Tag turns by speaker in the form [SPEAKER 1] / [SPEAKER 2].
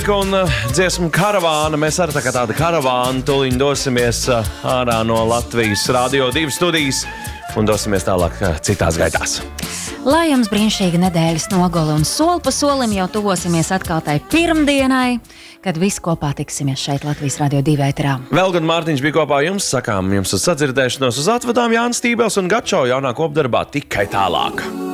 [SPEAKER 1] Un dziesmu karavāna, mēs arī tā kā tāda karavāna tuliņ dosimies ārā no Latvijas Radio 2 studijas un dosimies tālāk citās gaitās.
[SPEAKER 2] Lai jums brīnišķīga nedēļas nogale un soli pa solim jau tuvosimies atkal tai pirmdienai, kad visi kopā tiksimies šeit Latvijas Radio 2 ēterā.
[SPEAKER 1] Vēl gan Mārtiņš bija kopā jums, sakām jums uz sadzirdēšanos uz atvadām Jānis Stībels un Gačo jaunā kopdarbā tikai tālāk.